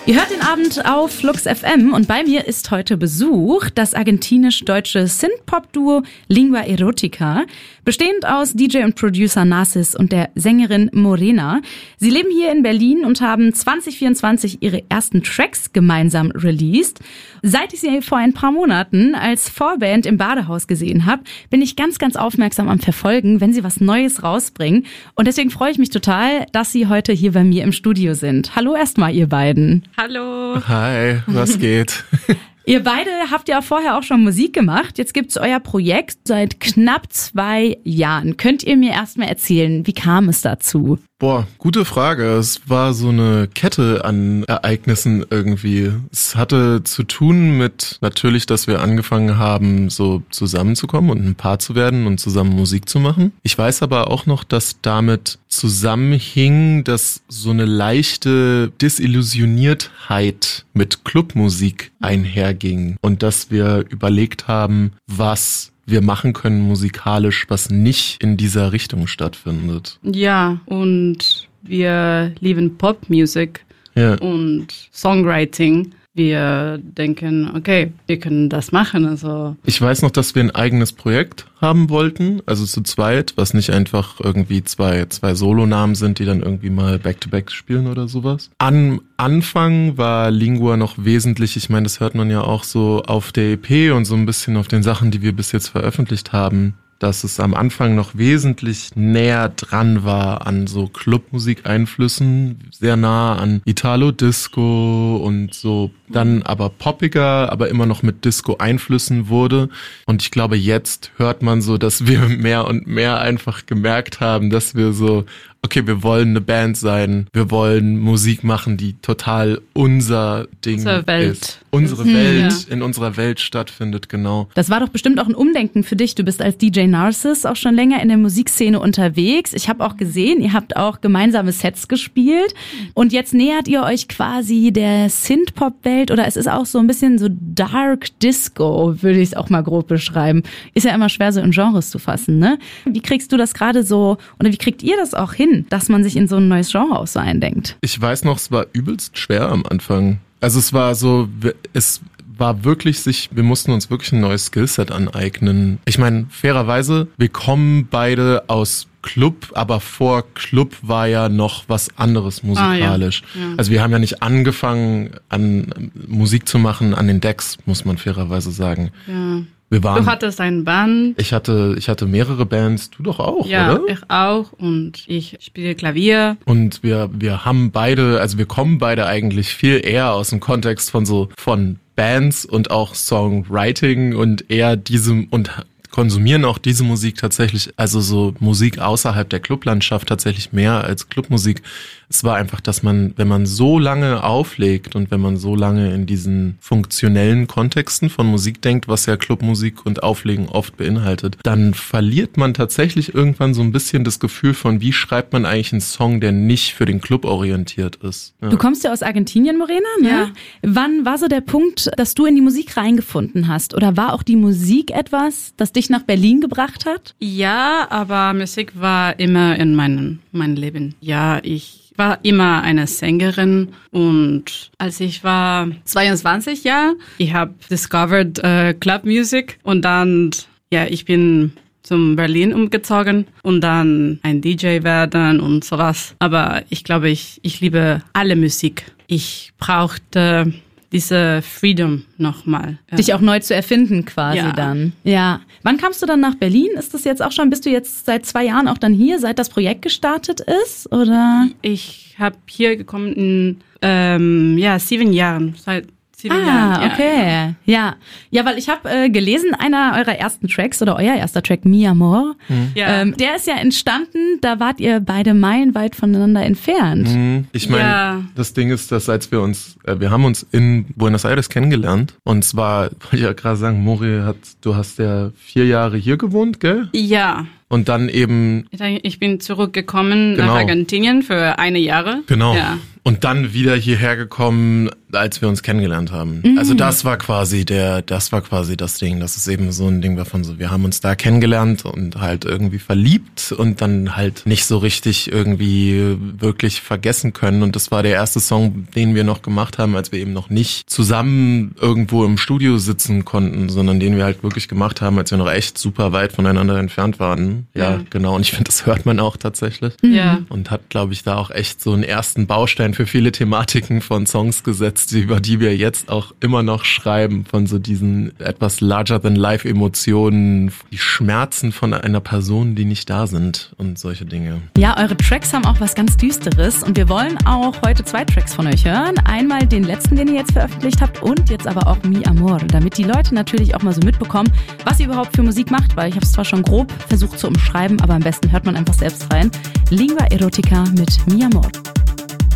Ihr hört den Abend auf Flux FM und bei mir ist heute Besuch das argentinisch-deutsche Synth-Pop-Duo Lingua Erotica, bestehend aus DJ und Producer Narcis und der Sängerin Morena. Sie leben hier in Berlin und haben 2024 ihre ersten Tracks gemeinsam released. Seit ich sie vor ein paar Monaten als Vorband im Badehaus gesehen habe, bin ich ganz, ganz aufmerksam am Verfolgen, wenn sie was Neues rausbringen. Und deswegen freue ich mich total, dass sie heute hier bei mir im Studio sind. Hallo erstmal, ihr beiden. Hallo. Hi, was geht? Ihr beide habt ja vorher auch schon Musik gemacht. Jetzt gibt's euer Projekt seit knapp 2 Jahren. Könnt ihr mir erstmal erzählen, wie kam es dazu? Boah, gute Frage. Es war so eine Kette an Ereignissen irgendwie. Es hatte zu tun mit natürlich, dass wir angefangen haben, so zusammenzukommen und ein Paar zu werden und zusammen Musik zu machen. Ich weiß aber auch noch, dass damit zusammenhing, dass so eine leichte Desillusioniertheit mit Clubmusik einherging und dass wir überlegt haben, was wir machen können musikalisch, was nicht in dieser Richtung stattfindet. Ja, und wir lieben Popmusik und Songwriting. Wir denken, okay, wir können das machen. Also ich weiß noch, dass wir ein eigenes Projekt haben wollten, also zu zweit, was nicht einfach irgendwie zwei Solonamen sind, die dann irgendwie mal Back-to-Back spielen oder sowas. Am Anfang war Lingua noch wesentlich, ich meine, das hört man ja auch so auf der EP und so ein bisschen auf den Sachen, die wir bis jetzt veröffentlicht haben, dass es am Anfang noch wesentlich näher dran war an so Clubmusik-Einflüssen, sehr nah an Italo-Disco und so, dann aber poppiger, aber immer noch mit Disco-Einflüssen wurde. Und ich glaube, jetzt hört man so, dass wir mehr und mehr einfach gemerkt haben, dass wir so, okay, wir wollen eine Band sein, wir wollen Musik machen, die total unser Ding ist. Unsere Welt, in unserer Welt stattfindet, genau. Das war doch bestimmt auch ein Umdenken für dich. Du bist als DJ Narcis auch schon länger in der Musikszene unterwegs. Ich habe auch gesehen, ihr habt auch gemeinsame Sets gespielt und jetzt nähert ihr euch quasi der Synth-Pop-Welt oder es ist auch so ein bisschen so Dark Disco, würde ich es auch mal grob beschreiben. Ist ja immer schwer so in Genres zu fassen, ne? Wie kriegst du das gerade so oder wie kriegt ihr das auch hin, dass man sich in so ein neues Genre auch so eindenkt? Ich weiß noch, es war übelst schwer am Anfang. Also es war so, es war wirklich wir mussten uns wirklich ein neues Skillset aneignen. Ich meine, fairerweise, wir kommen beide aus Club, aber vor Club war ja noch was anderes musikalisch. Ja. Also wir haben ja nicht angefangen, an Musik zu machen an den Decks, muss man fairerweise sagen. Ja. Du hattest eine Band. Ich hatte mehrere Bands, du doch auch, ja, oder? Ja, ich auch und ich spiele Klavier. Und wir haben beide, also wir kommen beide eigentlich viel eher aus dem Kontext von Bands und auch Songwriting und eher und konsumieren auch diese Musik tatsächlich, also so Musik außerhalb der Clublandschaft tatsächlich mehr als Clubmusik. Es war einfach, dass man, wenn man so lange auflegt und wenn man so lange in diesen funktionellen Kontexten von Musik denkt, was ja Clubmusik und Auflegen oft beinhaltet, dann verliert man tatsächlich irgendwann so ein bisschen das Gefühl von, wie schreibt man eigentlich einen Song, der nicht für den Club orientiert ist. Ja. Du kommst ja aus Argentinien, Morena, ne? Ja. Wann war so der Punkt, dass du in die Musik reingefunden hast? Oder war auch die Musik etwas, das dich nach Berlin gebracht hat? Ja, aber Musik war immer in meinem Leben. Ja, ich war immer eine Sängerin und als ich war 22 Jahre, ich habe discovered Club Music und dann, ja, ich bin zum Berlin umgezogen und dann ein DJ werden und sowas. Aber ich glaube, ich liebe alle Musik. Ich brauchte diese Freedom nochmal. Ja. Dich auch neu zu erfinden quasi dann. Ja. Wann kamst du dann nach Berlin? Ist das jetzt auch schon, bist du jetzt seit 2 Jahren auch dann hier, seit das Projekt gestartet ist? Oder? Ich habe hier gekommen in 7 Jahren, seit 7 Jahren. Okay. Ja, weil ich habe gelesen, einer eurer ersten Tracks oder euer erster Track, Mi Amor, der ist ja entstanden, da wart ihr beide meilenweit voneinander entfernt. Ich meine, das Ding ist, dass wir haben uns in Buenos Aires kennengelernt und zwar, wollte ich ja gerade sagen, Mori, du hast ja 4 Jahre hier gewohnt, gell? Ja. und dann eben... Ich bin zurückgekommen nach Argentinien für 1 Jahr. Genau. Ja. Und dann wieder hierher gekommen, als wir uns kennengelernt haben. Also das war quasi das Ding, dass es eben so ein Ding war von so, wir haben uns da kennengelernt und halt irgendwie verliebt und dann halt nicht so richtig irgendwie wirklich vergessen können. Und das war der erste Song, den wir noch gemacht haben, als wir eben noch nicht zusammen irgendwo im Studio sitzen konnten, sondern den wir halt wirklich gemacht haben, als wir noch echt super weit voneinander entfernt waren. Ja, genau. Und ich finde, das hört man auch tatsächlich. Ja. Und hat, glaube ich, da auch echt so einen ersten Baustein für viele Thematiken von Songs gesetzt, über die wir jetzt auch immer noch schreiben, von so diesen etwas larger-than-life-Emotionen, die Schmerzen von einer Person, die nicht da sind und solche Dinge. Ja, eure Tracks haben auch was ganz Düsteres und wir wollen auch heute 2 Tracks von euch hören. Einmal den letzten, den ihr jetzt veröffentlicht habt und jetzt aber auch Mi Amor, damit die Leute natürlich auch mal so mitbekommen, was ihr überhaupt für Musik macht, weil ich habe es zwar schon grob versucht zu umschreiben, aber am besten hört man einfach selbst rein. Lingua Erotica mit Mi Amor.